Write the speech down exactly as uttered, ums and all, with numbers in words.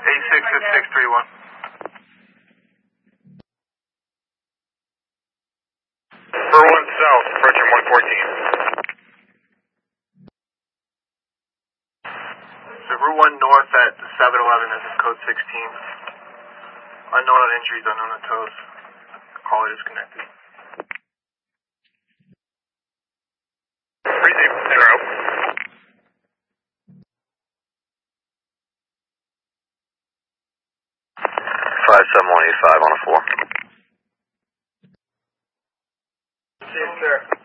eight six six six three one. For one south, approaching one fourteen. So Route one north at seven eleven, this is code sixteen. Unknown on injuries, unknown on toes. Caller disconnected. three zero. five seven one eight five on a four. Yes, sir.